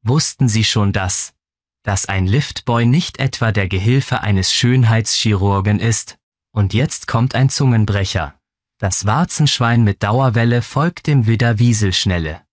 Wussten Sie schon das? Dass ein Liftboy nicht etwa der Gehilfe eines Schönheitschirurgen ist? Und jetzt kommt ein Zungenbrecher. Das Warzenschwein mit Dauerwelle folgt dem Widder Wieselschnelle.